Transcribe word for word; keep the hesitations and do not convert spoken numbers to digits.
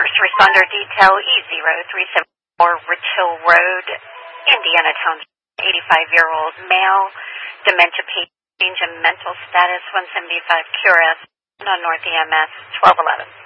First responder detail E zero three seven four Rich Hill Road, Indiana Township. eighty-five-year-old male, dementia patient, change in mental status, one seventy-five Q R S, on North E M S twelve eleven.